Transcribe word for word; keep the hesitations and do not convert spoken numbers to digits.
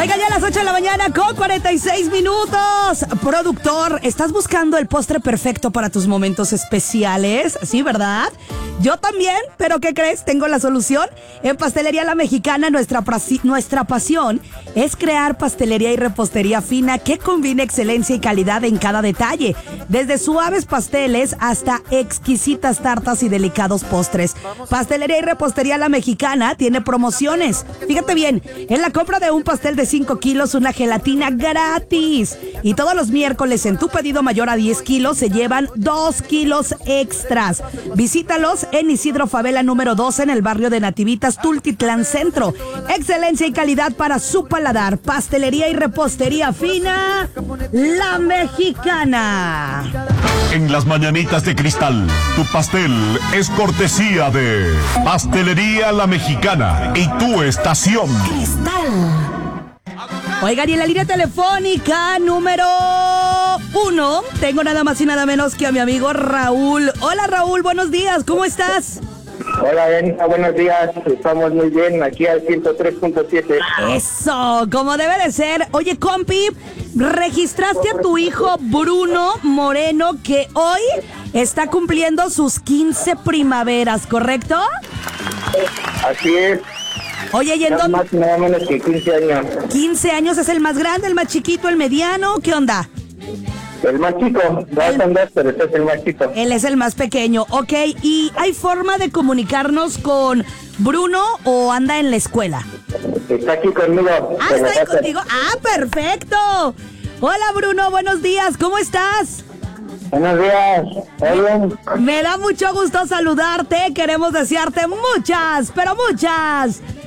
Oiga, ya a las ocho de la mañana con cuarenta y seis minutos. Productor, ¿estás buscando el postre perfecto para tus momentos especiales? Sí, ¿verdad? Yo también, pero ¿qué crees? Tengo la solución. En Pastelería La Mexicana, nuestra, nuestra pasión es crear pastelería y repostería fina que combine excelencia y calidad en cada detalle. Desde suaves pasteles hasta exquisitas tartas y delicados postres. Pastelería y repostería La Mexicana tiene promociones. Fíjate bien, en la compra de un pastel de cinco kilos, una gelatina gratis. Y todos los miércoles en tu pedido mayor a diez kilos se llevan dos kilos extras. Visítalos en Isidro Favela número doce en el barrio de Nativitas, Tultitlán Centro. Excelencia y calidad para su paladar. Pastelería y repostería fina, La Mexicana. En las mañanitas de cristal, tu pastel es cortesía de Pastelería La Mexicana y tu estación Cristal. Oigan, y en la línea telefónica número uno, tengo nada más y nada menos que a mi amigo Raúl. Hola Raúl, buenos días, ¿cómo estás? Hola, Benita, buenos días. Estamos muy bien aquí al ciento tres punto siete. Eso, como debe de ser. Oye, compi, registraste a tu hijo Bruno Moreno, que hoy está cumpliendo sus quince primaveras, ¿correcto? Así es. Oye, ¿y en dónde? Más y nada menos que quince años. quince años, ¿es el más grande, el más chiquito, el mediano? ¿Qué onda? El más chico, dos son dos, pero este es el más chico. Él es el más pequeño, ok. ¿Y hay forma de comunicarnos con Bruno o anda en la escuela? Está aquí conmigo. Ah, está ahí contigo. Ah, perfecto. Hola Bruno, buenos días, ¿cómo estás? Buenos días. Me da mucho gusto saludarte. Queremos desearte muchas, pero muchas